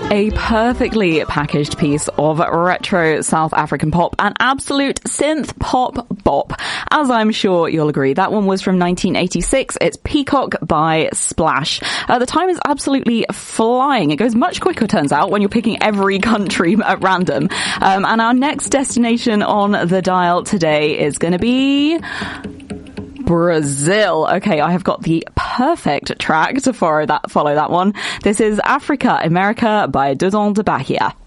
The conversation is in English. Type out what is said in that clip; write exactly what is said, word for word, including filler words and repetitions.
A perfectly packaged piece of retro South African pop and absolute synth pop bop. As I'm sure you'll agree, that one was from nineteen eighty-six. It's Peacock by Splash. Uh, the time is absolutely flying. It goes much quicker, turns out, when you're picking every country at random. Um, and our next destination on the dial today is going to be Brazil. Okay, I have got the perfect track to follow that follow that one. This is Africa, America by Dudon de Bahia.